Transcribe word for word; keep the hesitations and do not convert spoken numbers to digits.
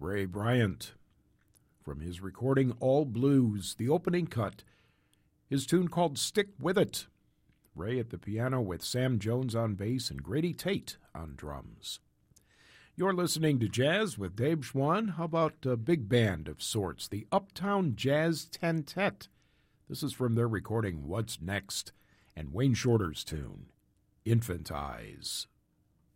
Ray Bryant. From his recording All Blues, the opening cut, his tune called Stick With It. Ray at the piano with Sam Jones on bass and Grady Tate on drums. You're listening to Jazz with Dave Schwann. How about a big band of sorts, the Uptown Jazz Tentet? This is from their recording What's Next, and Wayne Shorter's tune, Infant Eyes.